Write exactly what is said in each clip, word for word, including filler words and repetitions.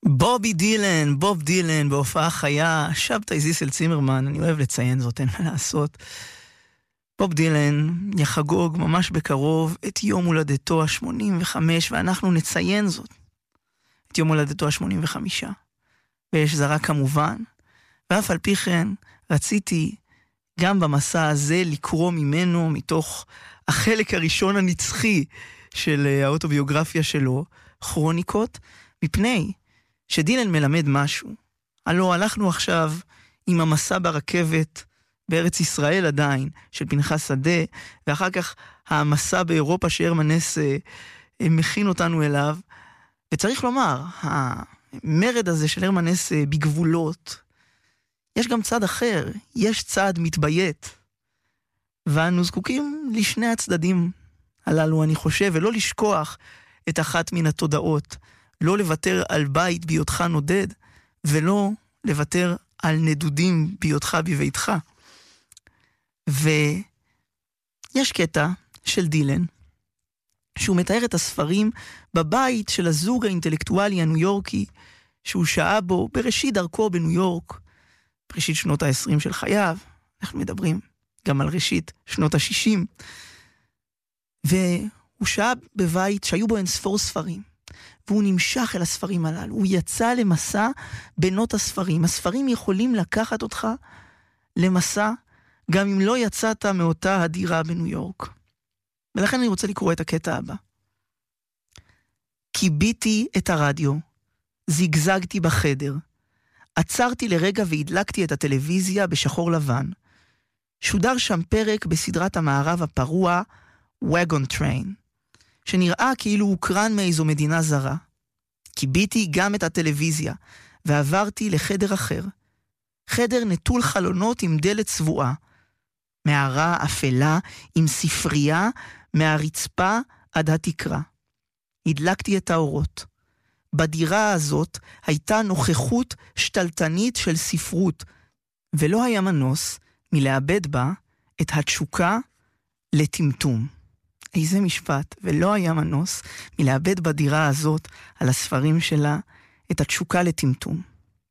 בובי דילן, בוב דילן, בהופעה חיה, שבתאי זיסל צימרמן, אני אוהב לציין זאת, אין מה לעשות. בוב דילן יחגוג ממש בקרוב את יום הולדתו ה-שמונים וחמש, ואנחנו נציין זאת, את יום הולדתו ה-שמונים וחמש. ויש זרה כמובן, ואף על פי כן רציתי גם במסע הזה לקרוא ממנו, מתוך החלק הראשון הנצחי של האוטוביוגרפיה שלו, כרוניקות, מפני שדילן מלמד משהו. הלא הלכנו עכשיו עם המסע ברכבת בארץ ישראל עדיין, של פנחס שדה, ואחר כך המסע באירופה שהרמן הס מכין אותנו אליו, וצריך לומר, המרד הזה של הרמן הס בגבולות, יש גם צד אחר, יש צד מתביית, ואנו זקוקים לשני הצדדים הללו, אני חושב, ולא לשכוח את אחת מן התודעות, לא לוותר על בית בהיותך נודד, ולא לוותר על נדודים בהיותך בביתך. ויש קטע של דילן, שהוא מתאר את הספרים בבית של הזוג האינטלקטואלי הניו יורקי, שהוא שעה בו בראשית דרכו בניו יורק, בראשית שנות ה-עשרים של חייו, אנחנו מדברים גם על ראשית שנות ה-שישים, והוא שעה בבית שהיו בו אין ספור ספרים, והוא נמשך אל הספרים הללו, הוא יצא למסע בנות הספרים, הספרים יכולים לקחת אותך למסע, גם אם לא יצאת מאותה הדירה בניו יורק. ולכן אני רוצה לקרוא את הקטע הבא. קיביתי את הרדיו, זיגזגתי בחדר, עצרתי לרגע והדלקתי את הטלוויזיה בשחור לבן. שודר שם פרק בסדרת המערב הפרוע, Wagon Train, שנראה כאילו הוקרן מאיזו מדינה זרה. קיביתי גם את הטלוויזיה, ועברתי לחדר אחר. חדר נטול חלונות עם דלת צבועה. מערה אפלה עם ספרייה מהרצפה עד התקרה. הדלקתי את האורות. בדירה הזאת הייתה נוכחות שתלטנית של ספרות, ולא היה מנוס מלאבד בה את התשוקה לטמטום. איזה משפט, ולא היה מנוס מלאבד בדירה הזאת על הספרים שלה את התשוקה לטמטום.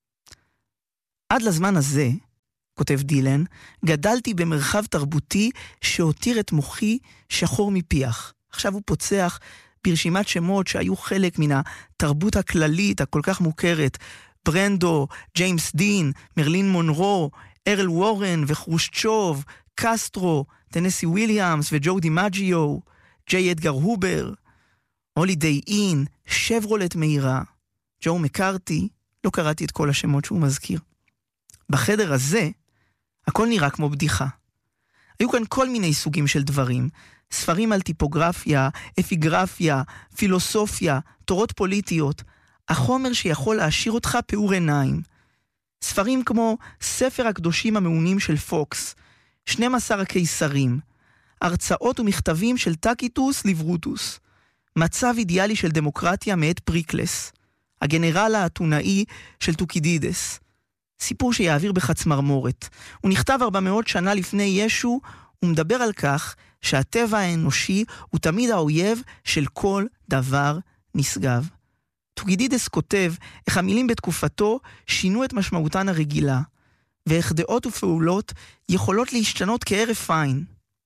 עד לזמן הזה, כותב דילן, גדלתי במרחב תרבותי שהותיר את מוחי שחור מפיח. עכשיו הוא פוצח ברשימת שמות שהיו חלק מן התרבות הכללית הכל כך מוכרת, ברנדו, ג'יימס דין, מרלין מונרו, ארל וורן וחרושצ'וב, קסטרו, טנסי וויליאמס וג'ו דימג'יו, ג'יי אדגר הובר, הולידיי אין, שברולט מהירה, ג'ו מקארתי, לא קראתי את כל השמות שהוא מזכיר. בחדר הזה, הכל נראה כמו בדיחה. היו כאן כל מיני סוגים של דברים, ספרים על טיפוגרפיה, אפיגרפיה, פילוסופיה, תורות פוליטיות, החומר שיכול להשאיר אותך פעור עיניים. ספרים כמו ספר הקדושים המעונים של פוקס, שנים עשר הקיסרים, הרצאות ומכתבים של טקיטוס לברוטוס, מצב אידיאלי של דמוקרטיה מאת פריקלס, הגנרל האתונאי של טוקידידס, סיפור שיעביר בחצמרמורת. הוא נכתב ארבע מאות שנה לפני ישו, ומדבר על כך שהטבע האנושי הוא תמיד האויב של כל דבר נשגב. טוקידידס כותב איך המילים בתקופתו שינו את משמעותן הרגילה, ואיך דעות ופעולות יכולות להשתנות כהרף עין.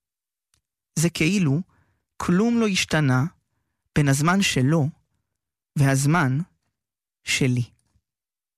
זה כאילו כלום לא השתנה בין הזמן שלו והזמן שלי.